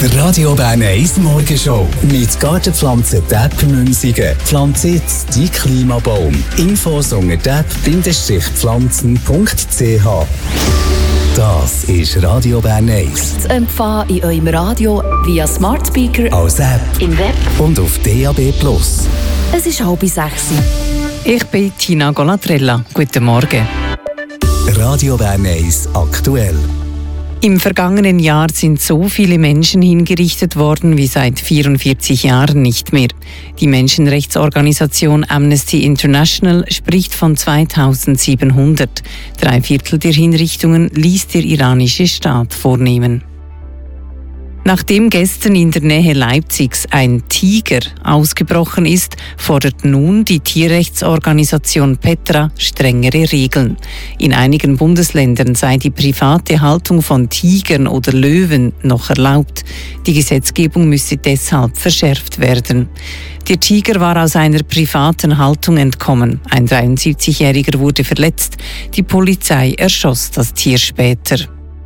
Der Radio Bern 1 Morgenshow mit Gartenpflanzen Deb Münsingen. Pflanze jetzt dein Klimabaum. Infos unter deb-pflanzen.ch. Das ist Radio Bern 1. Zu empfangen in eurem Radio via Smart Speaker, als App, im Web und auf DAB+. Es ist 5:30. Ich bin Tina Golatrella. Guten Morgen. Radio Bern 1 aktuell. Im vergangenen Jahr sind so viele Menschen hingerichtet worden wie seit 44 Jahren nicht mehr. Die Menschenrechtsorganisation Amnesty International spricht von 2700. 3/4 der Hinrichtungen ließ der iranische Staat vornehmen. Nachdem gestern in der Nähe Leipzigs ein Tiger ausgebrochen ist, fordert nun die Tierrechtsorganisation Petra strengere Regeln. In einigen Bundesländern sei die private Haltung von Tigern oder Löwen noch erlaubt. Die Gesetzgebung müsse deshalb verschärft werden. Der Tiger war aus einer privaten Haltung entkommen. Ein 73-Jähriger wurde verletzt. Die Polizei erschoss das Tier später.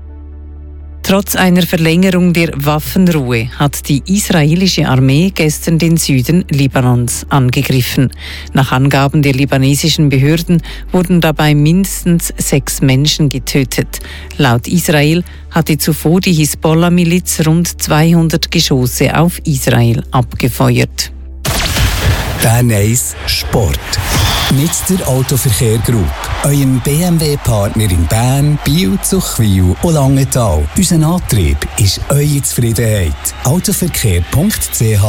Trotz einer Verlängerung der Waffenruhe hat die israelische Armee gestern den Süden Libanons angegriffen. Nach Angaben der libanesischen Behörden wurden dabei mindestens 6 Menschen getötet. Laut Israel hatte zuvor die Hisbollah-Miliz rund 200 Geschosse auf Israel abgefeuert. Bern 1 Sport. Mit der Autoverkehr Group, eurem BMW-Partner in Bern, Biel, Zuchwil und Langenthal. Unser Antrieb ist eure Zufriedenheit. Autoverkehr.ch.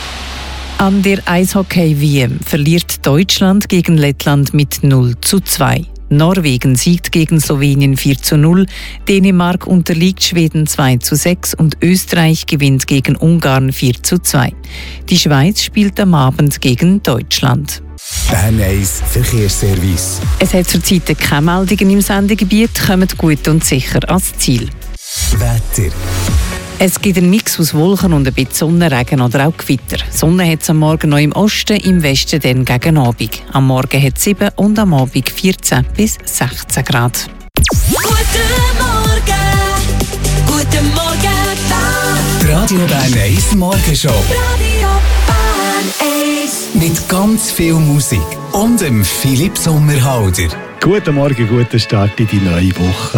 An der Eishockey-WM verliert Deutschland gegen Lettland mit 0:2. Norwegen siegt gegen Slowenien 4:0, Dänemark unterliegt Schweden 2:6 und Österreich gewinnt gegen Ungarn 4:2. Die Schweiz spielt am Abend gegen Deutschland. Bern 1 Verkehrsservice. Es hat zurzeit keine Meldungen im Sendegebiet, kommt gut und sicher ans Ziel. Wetter. Es gibt einen Mix aus Wolken und ein bisschen Sonne, Regen oder auch Gewitter. Sonne hat es am Morgen noch im Osten, im Westen dann gegen Abend. Am Morgen hat es 7 und am Abend 14 bis 16 Grad. Guten Morgen, Bern. Die Radio Bern 1 Morgenshow. Radio Bern 1. Mit ganz viel Musik und dem Philipp Sommerhalder. Guten Morgen, guten Start in die neue Woche.